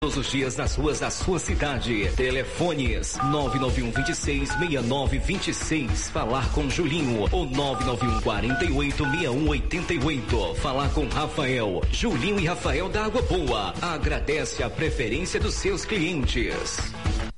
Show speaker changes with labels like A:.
A: Todos os dias nas ruas da sua cidade. Telefones 991266926. Falar com Julinho ou 991486188. Falar com Rafael. Julinho e Rafael da Água Boa agradece a preferência dos seus clientes.